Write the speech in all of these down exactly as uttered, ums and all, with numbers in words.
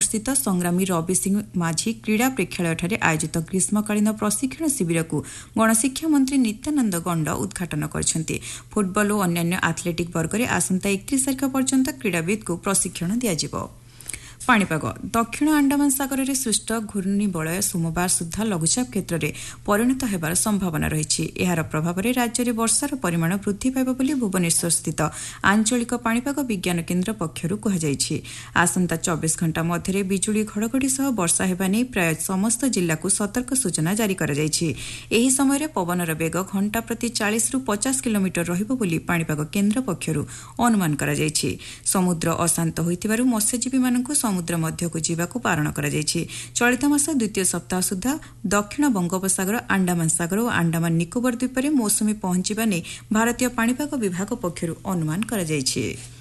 स्थित संग्रामी रवि सिंह माझी क्रीड़ा प्रेक्षालयଠାରେ आयोजित ग्रीष्मकालीन प्रशिक्षण शिविर को गणशिक्षा मंत्री नित्यानंद गंड उद्घाटन କରିଛନ୍ତି। फुटबल और अन्य एथलेटिक वर्ग में आसंता एकतीस तारिख पर्यंत क्रीड़ाविद को प्रशिक्षण दियाजिବ। पाणीपाग दक्षिण आंडमान सागर में सृष्ट घूर्णिबलय सोमवार सुधा लघुचाप क्षेत्र में परिणत होबार संभावना रही। यार प्रभाव में राज्य में वर्षार परिमाण वृद्धि पाइब बोली भुवनेश्वर स्थित आंचलिक पाणीपाग विज्ञान केन्द्र पक्षर कहुଯାଇଛି। आसंता चौबीस घंटा मध्य बिजुली घड़घड़ी सह वर्षा हेबा नहीं प्राय समस्त जिला को सतर्क सूचना जारी कराଯାଇଛି। एही समय रे पवनर बेग घंटा प्रति चालीस रु पचास किलोमीटर रहिबो बोली पाणीपाग केन्द्र पक्षर अनुमान कराଯାଇଛି। समुद्र अशांत होइतिबारु मत्स्यजीवी मानकु समुद्र मध्य को जीवाकू बारण कराଯାଇଛି। चलित मास द्वितीय सप्ताह सुधा दक्षिण बंगोपसागर आंडमान सागर और आंडमान निकोबर द्वीप में मौसुमी पहुंचवा नहीं भारतीय पाणीपाग विभाग पक्षर अनुमान कराଯାଇଛି।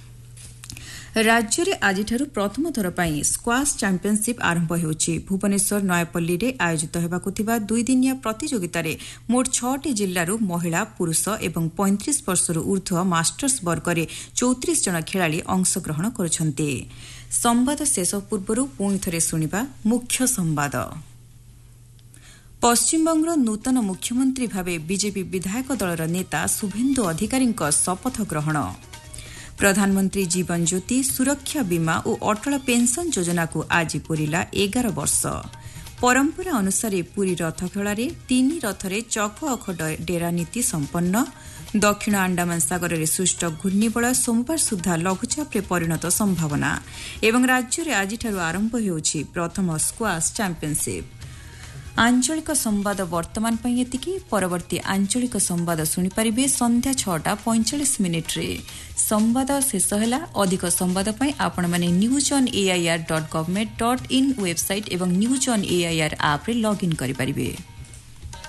राज्य में आज प्रथम थर पर स्क्वाश चैंपियनशिप आरंभ होउछि। भुवनेश्वर नयापल्ली रे आयोजित हेबाकु थिबा दुई दिनिया प्रतियोगिता रे मोट छटी जिल्लारू महिला पुरुष एवं पैंतीस वर्षरू ऊर्ध्व मास्टर्स वर्ग में चौतीस जन खेलाड़ी अंशग्रहण करुछन्ते। संवाद शेष पूर्व पुणी थे शुणा मुख्य संवाद। पश्चिमबंग नूतन मुख्यमंत्री भावे बीजेपी विधायक दलर नेता शुभेन्दु अधिकारी शपथ ग्रहण। प्रधानमंत्री जीवन ज्योति सुरक्षा बीमा और अटल पेंशन योजना को आज पूरिला एगार वर्ष। परंपरा अनुसार पुरी रथ खेल तीन रथरे चक अख डेरा नीति संपन्न। दक्षिण आंडमान सागर में सृष्ट घूर्णिबलय सोमवार सुधा लघुचाप परिणत संभावना। एवं राज्य में आज आरंभ होउछि प्रथम स्क्वाश चैंपियनशिप। आंचलिक संवाद वर्तमान पई एतिकी। परवर्ती आंचलिक संवाद सुनि परिबे संध्या छटा पैंचाश मिनिट रे। संवाद शेष होला। अधिक संवाद पई आपण माने news on AIR dot government dot in website एवं न्यूज ऑन एआईआर ऐप रे लॉगिन करि परिबे।